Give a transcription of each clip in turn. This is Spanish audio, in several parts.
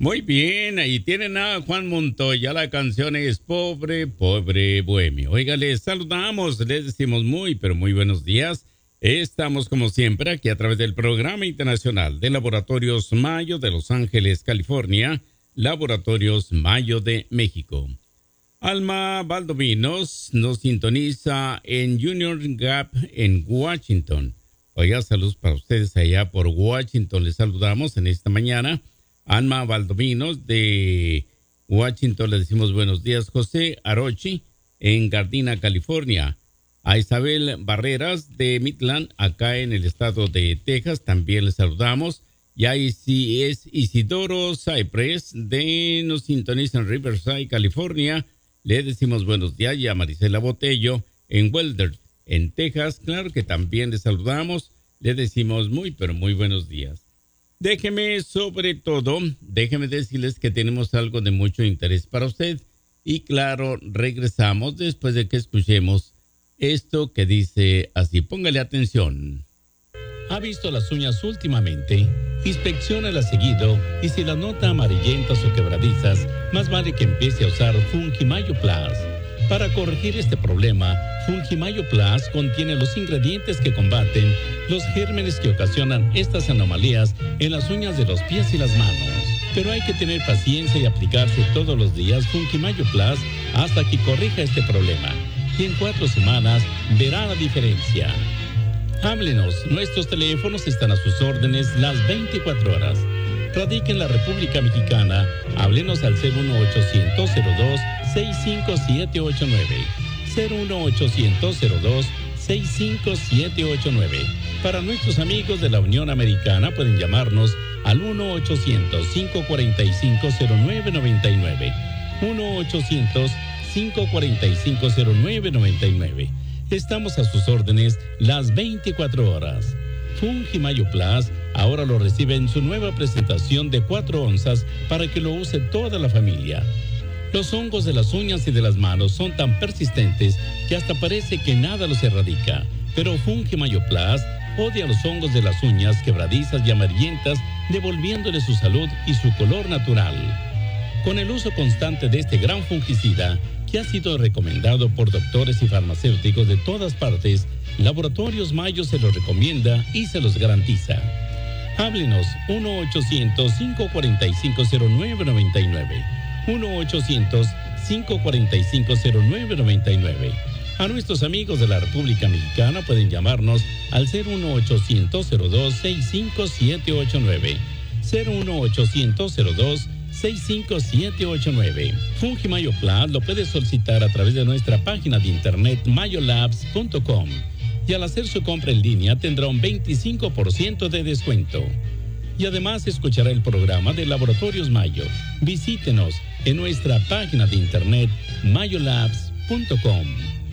Muy bien, ahí tienen a Juan Montoya, la canción es Pobre, Pobre Bohemio. Oiga, les saludamos, les decimos muy, pero muy buenos días. Estamos como siempre aquí a través del Programa Internacional de Laboratorios Mayo de Los Ángeles, California, Laboratorios Mayo de México. Alma Valdovinos nos sintoniza en Union Gap en Washington. Oiga, saludos para ustedes allá por Washington, les saludamos en esta mañana. Alma Valdovinos de Washington, le decimos buenos días. José Arochi en Gardena, California. A Isabel Barreras de Midland, acá en el estado de Texas, también le saludamos. Y ahí sí es Isidoro Cypress nos sintoniza en Riverside, California. Le decimos buenos días. Y a Marisela Botello en Welder, en Texas, claro que también le saludamos. Le decimos muy, pero muy buenos días. Déjeme decirles que tenemos algo de mucho interés para usted. Y claro, regresamos después de que escuchemos esto que dice así. Póngale atención. ¿Ha visto las uñas últimamente? Inspecciónalas seguido y si las nota amarillentas o quebradizas, más vale que empiece a usar Fungimayo Plus. Para corregir este problema, Fungimayo Plus contiene los ingredientes que combaten los gérmenes que ocasionan estas anomalías en las uñas de los pies y las manos. Pero hay que tener paciencia y aplicarse todos los días Fungimayo Plus hasta que corrija este problema. Y en 4 semanas verá la diferencia. Háblenos, nuestros teléfonos están a sus órdenes las 24 horas. Radica en la República Mexicana, háblenos al 01800-02-65789. 01800-02-65789. Para nuestros amigos de la Unión Americana pueden llamarnos al 1-800-545-0999. 1-800-545-0999. Estamos a sus órdenes las 24 horas. Fungimayo Plus ahora lo recibe en su nueva presentación de 4 onzas para que lo use toda la familia. Los hongos de las uñas y de las manos son tan persistentes que hasta parece que nada los erradica. Pero Fungimayo Plus odia los hongos de las uñas quebradizas y amarillentas, devolviéndole su salud y su color natural. Con el uso constante de este gran fungicida, que ha sido recomendado por doctores y farmacéuticos de todas partes, Laboratorios Mayo se los recomienda y se los garantiza. Háblenos 1-800-545-0999. 1-800-545-0999. A nuestros amigos de la República Mexicana pueden llamarnos al 01800-02-65789. 01800-02-65789. Fungimayo Plus lo puede solicitar a través de nuestra página de internet mayolabs.com y al hacer su compra en línea tendrá un 25% de descuento. Y además escuchará el programa de Laboratorios Mayo. Visítenos en nuestra página de internet mayolabs.com.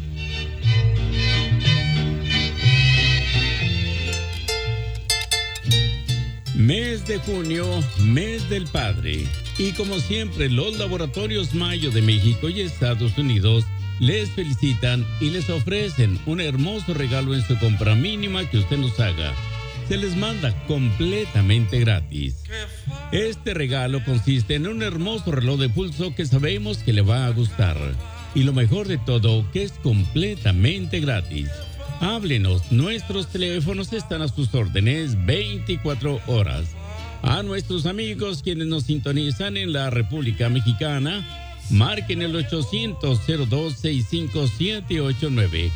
Mes de junio, mes del padre. Y como siempre, los Laboratorios Mayo de México y Estados Unidos les felicitan y les ofrecen un hermoso regalo en su compra mínima que usted nos haga. Se les manda completamente gratis. Este regalo consiste en un hermoso reloj de pulso que sabemos que le va a gustar. Y lo mejor de todo, que es completamente gratis. Háblenos, nuestros teléfonos están a sus órdenes 24 horas. A nuestros amigos quienes nos sintonizan en la República Mexicana, marquen el 800-02-65789.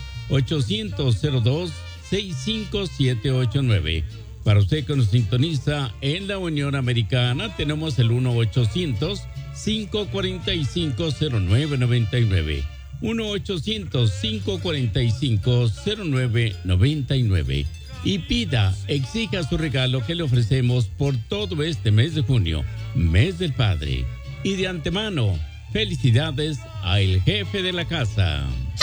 800-02-65789. Para usted que nos sintoniza en la Unión Americana, tenemos el 1-800-545-0999. 1-800-545-0999. Y exija su regalo que le ofrecemos por todo este mes de junio, mes del padre. Y de antemano, felicidades al jefe de la casa.